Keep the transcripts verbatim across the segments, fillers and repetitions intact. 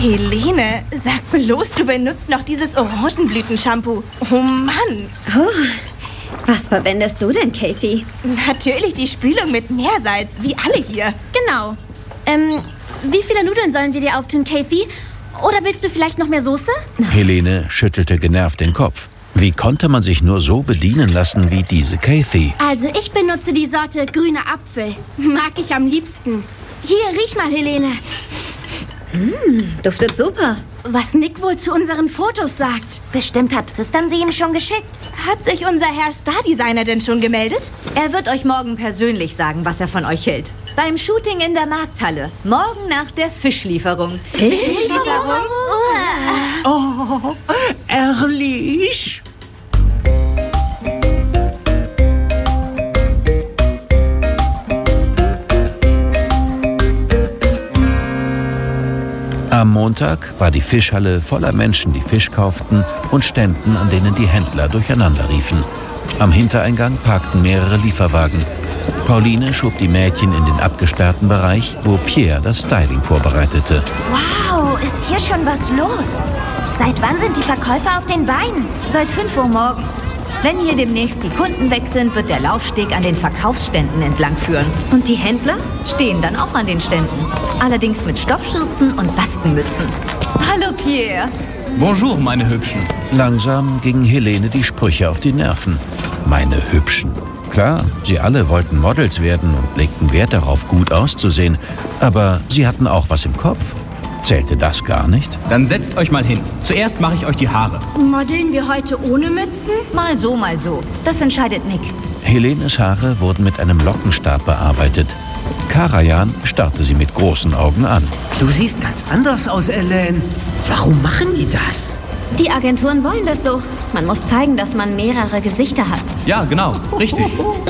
Helene, sag bloß, du benutzt noch dieses Orangenblütenshampoo. Oh Mann. Oh, was verwendest du denn, Kathy? Natürlich die Spülung mit Meersalz, wie alle hier. Genau. Ähm, wie viele Nudeln sollen wir dir auftun, Kathy? Oder willst du vielleicht noch mehr Soße? Helene schüttelte genervt den Kopf. Wie konnte man sich nur so bedienen lassen wie diese Kathy? Also ich benutze die Sorte grüner Apfel. Mag ich am liebsten. Hier, riech mal, Helene. Mm, duftet super. Was Nick wohl zu unseren Fotos sagt. Bestimmt hat Tristan sie ihm schon geschickt. Hat sich unser Herr Stardesigner denn schon gemeldet? Er wird euch morgen persönlich sagen, was er von euch hält. Beim Shooting in der Markthalle. Morgen nach der Fischlieferung. Fischlieferung? Oh, herrlich. Am Montag war die Fischhalle voller Menschen, die Fisch kauften, und Ständen, an denen die Händler durcheinander riefen. Am Hintereingang parkten mehrere Lieferwagen. Pauline schob die Mädchen in den abgesperrten Bereich, wo Pierre das Styling vorbereitete. Wow, ist hier schon was los? Seit wann sind die Verkäufer auf den Beinen? Seit fünf Uhr morgens. Wenn hier demnächst die Kunden weg sind, wird der Laufsteg an den Verkaufsständen entlang führen. Und die Händler stehen dann auch an den Ständen. Allerdings mit Stoffschürzen und Baskenmützen. Hallo Pierre. Bonjour, meine Hübschen. Langsam gingen Helene die Sprüche auf die Nerven. Meine Hübschen. Klar, sie alle wollten Models werden und legten Wert darauf, gut auszusehen. Aber sie hatten auch was im Kopf. Zählte das gar nicht? Dann setzt euch mal hin. Zuerst mache ich euch die Haare. Modeln wir heute ohne Mützen? Mal so, mal so. Das entscheidet Nick. Helenes Haare wurden mit einem Lockenstab bearbeitet. Karajan starrte sie mit großen Augen an. Du siehst ganz anders aus, Elaine. Warum machen die das? Die Agenturen wollen das so. Man muss zeigen, dass man mehrere Gesichter hat. Ja, genau. Richtig.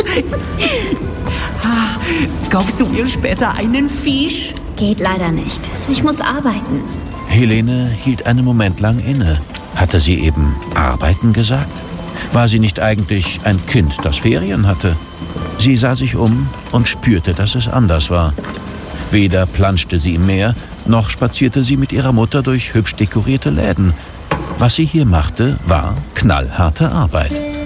Ah, kaufst du mir später einen Fisch? Geht leider nicht. Ich muss arbeiten. Helene hielt einen Moment lang inne. Hatte sie eben arbeiten gesagt? War sie nicht eigentlich ein Kind, das Ferien hatte? Sie sah sich um und spürte, dass es anders war. Weder planschte sie im Meer, noch spazierte sie mit ihrer Mutter durch hübsch dekorierte Läden. Was sie hier machte, war knallharte Arbeit.